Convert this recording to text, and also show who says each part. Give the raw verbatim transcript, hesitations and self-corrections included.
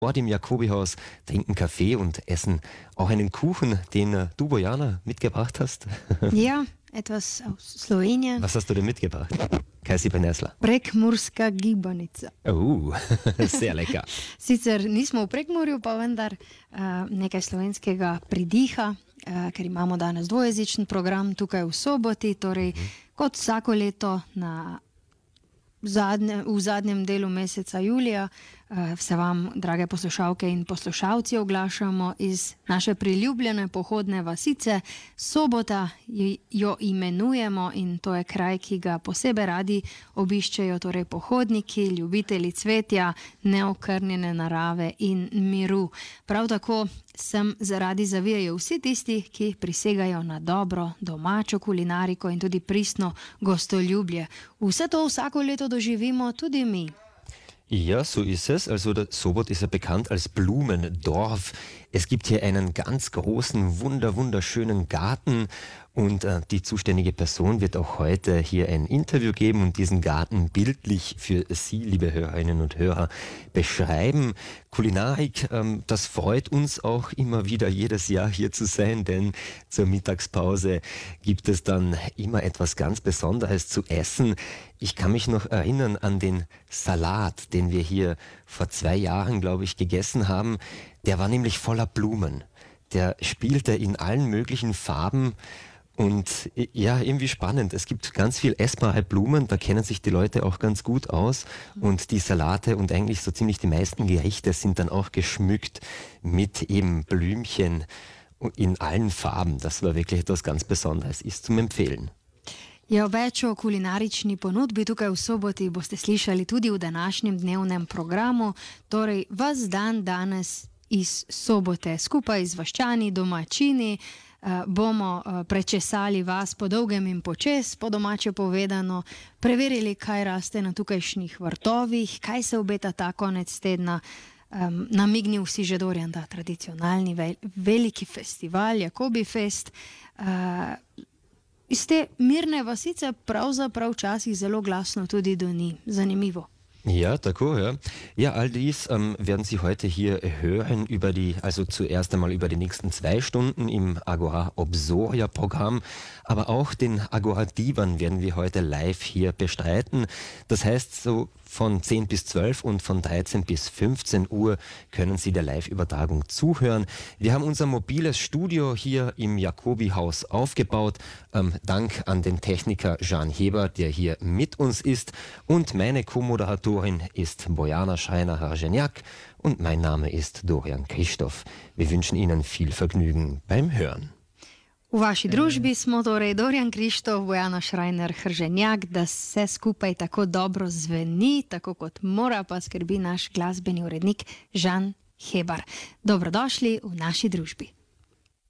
Speaker 1: Vor dem Jakobi-Haus, trinken Kaffee und essen auch einen Kuchen, den äh, du, Bojana, mitgebracht hast.
Speaker 2: Ja, etwas aus Slowenien.
Speaker 1: Was hast du denn mitgebracht? Kaj si prinesla?
Speaker 2: Prekmurska gibanica.
Speaker 1: Oh, sehr lecker.
Speaker 2: Sicer nismo v Prekmurju, pa vendar uh, nekaj slovenskega pridiha, uh, ker imamo danes dvojezičen program tukaj v Soboti. Torej, mm. kot vsako leto na zadnje, v zadnjem delu meseca julija uh, se vam, drage poslušalke in poslušalci, oglašamo iz naše priljubljene pohodne vasice Sobota. Jo imenujemo in to je kraj, ki ga posebej radi obiščejo, torej pohodniki, ljubitelji cvetja, neokrnjene narave in miru. Prav tako sem zaradi zavijajo vsi tisti, ki prisegajo na dobro domačo kulinariko in tudi pristno gostoljublje. Vse to vsako leto doživimo tudi mi.
Speaker 1: Ja, so ist es. Also der Sobot ist ja bekannt als Blumendorf. Es gibt hier einen ganz großen, wunder, wunderschönen Garten und äh, die zuständige Person wird auch heute hier ein Interview geben und diesen Garten bildlich für Sie, liebe Hörerinnen und Hörer, beschreiben. Kulinarik, ähm, das freut uns auch immer wieder jedes Jahr hier zu sein, denn zur Mittagspause gibt es dann immer etwas ganz Besonderes zu essen. Ich kann mich noch erinnern an den Salat, den wir hier vor zwei Jahren, glaube ich, gegessen haben. Der war nämlich voller Blumen. Der spielte in allen möglichen Farben und ja, irgendwie spannend. Es gibt ganz viel essbare Blumen, da kennen sich die Leute auch ganz gut aus und die Salate und eigentlich so ziemlich die meisten Gerichte sind dann auch geschmückt mit eben Blümchen in allen Farben. Das war wirklich etwas ganz Besonderes, ist zum Empfehlen.
Speaker 2: Ja, več o kulinarični ponudbi tukaj v Soboti boste slišali tudi v današnjem dnevnem programu. Torej, vas dan danes iz Sobote skupaj z vaščani, domačini, eh, bomo eh, prečesali vas po dolgem in počes, po domače povedano, preverili, kaj raste na tukajšnjih vrtovih, kaj se obeta ta konec tedna. Um, namignil si že Dorjan, da tradicionalni vel, veliki festival, Jakobi Fest. Uh, Iz te mirne vasice pravzaprav včasih zelo glasno tudi doni. Zanimivo.
Speaker 1: Ja, tako, ja. Ja, all dies ähm, werden Sie heute hier hören über die, also zuerst einmal über die nächsten zwei Stunden im Agora Obsoria Programm, aber auch den Agora Divan werden wir heute live hier bestreiten. Das heißt, so von zehn bis zwölf und von dreizehn bis fünfzehn Uhr können Sie der Live-Übertragung zuhören. Wir haben unser mobiles Studio hier im Jakobi-Haus aufgebaut. Ähm, Dank an den Techniker Jan Heber, der hier mit uns ist. Und meine Co-Moderatorin ist Bojana Schreiner-Hrženjak und mein Name ist Dorjan Kristof. Wir wünschen Ihnen viel Vergnügen beim Hören.
Speaker 2: V vaši družbi smo torej Dorjan Kristof, Bojana Šrajner-Hrženjak, da se skupaj tako dobro zveni, tako kot mora, pa skrbi naš glasbeni urednik Jan Hebar. Dobrodošli v naši družbi.